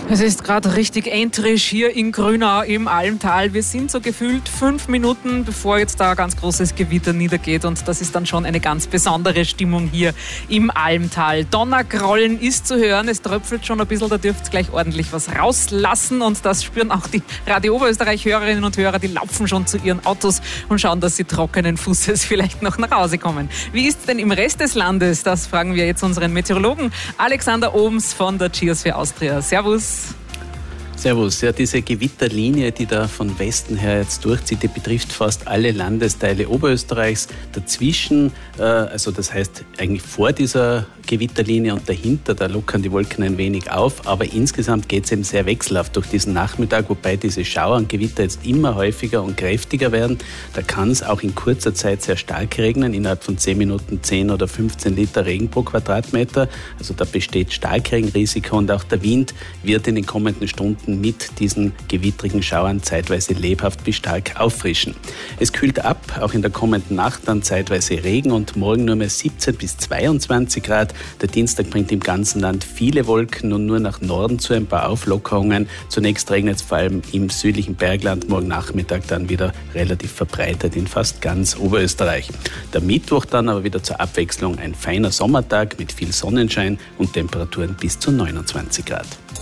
Es ist gerade richtig entrisch hier in Grünau im Almtal. Wir sind so gefühlt 5 Minuten, bevor jetzt da ein ganz großes Gewitter niedergeht. Und das ist dann schon eine ganz besondere Stimmung hier im Almtal. Donnergrollen ist zu hören, es tröpfelt schon ein bisschen, da dürft ihr gleich ordentlich was rauslassen. Und das spüren auch die Radio Oberösterreich-Hörerinnen und Hörer. Die laufen schon zu ihren Autos und schauen, dass sie trockenen Fußes vielleicht noch nach Hause kommen. Wie ist es denn im Rest des Landes? Das fragen wir jetzt unseren Meteorologen Alexander Ohms von der Geosphere Austria. Servus. Servus. Ja, diese Gewitterlinie, die da von Westen her jetzt durchzieht, die betrifft fast alle Landesteile Oberösterreichs. Dazwischen, also das heißt eigentlich vor dieser Gewitterlinie und dahinter, da lockern die Wolken ein wenig auf, aber insgesamt geht es eben sehr wechselhaft durch diesen Nachmittag, wobei diese Schauer und Gewitter jetzt immer häufiger und kräftiger werden. Da kann es auch in kurzer Zeit sehr stark regnen, innerhalb von 10 Minuten 10 oder 15 Liter Regen pro Quadratmeter. Also da besteht Starkregenrisiko und auch der Wind wird in den kommenden Stunden mit diesen gewittrigen Schauern zeitweise lebhaft bis stark auffrischen. Es kühlt ab, auch in der kommenden Nacht dann zeitweise Regen und morgen nur mehr 17 bis 22 Grad. Der Dienstag bringt im ganzen Land viele Wolken und nur nach Norden zu ein paar Auflockerungen. Zunächst regnet es vor allem im südlichen Bergland, morgen Nachmittag dann wieder relativ verbreitet in fast ganz Oberösterreich. Der Mittwoch dann aber wieder zur Abwechslung ein feiner Sommertag mit viel Sonnenschein und Temperaturen bis zu 29 Grad.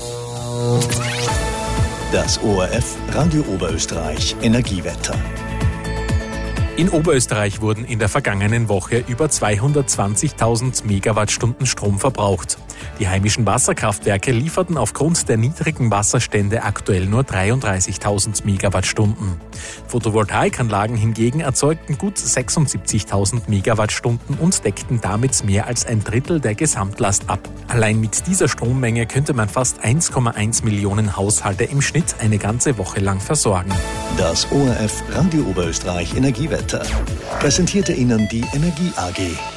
Das ORF Radio Oberösterreich Energiewetter. In Oberösterreich wurden in der vergangenen Woche über 220.000 Megawattstunden Strom verbraucht. Die heimischen Wasserkraftwerke lieferten aufgrund der niedrigen Wasserstände aktuell nur 33.000 Megawattstunden. Photovoltaikanlagen hingegen erzeugten gut 76.000 Megawattstunden und deckten damit mehr als ein Drittel der Gesamtlast ab. Allein mit dieser Strommenge könnte man fast 1,1 Millionen Haushalte im Schnitt eine ganze Woche lang versorgen. Das ORF Radio Oberösterreich Energiewetter präsentierte Ihnen die Energie AG.